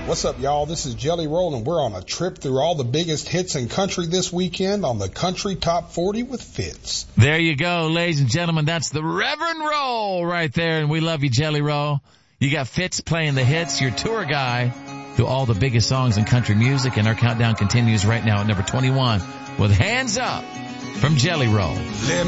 What's up, y'all? This is Jelly Roll, and we're on a trip through all the biggest hits in country this weekend on the Country Top 40 with Fitz. There you go, ladies and gentlemen. That's the Reverend Roll right there, and we love you, Jelly Roll. You got Fitz playing the hits, your tour guy through all the biggest songs in country music, and our countdown continues right now at number 21 with Hands Up from Jelly Roll.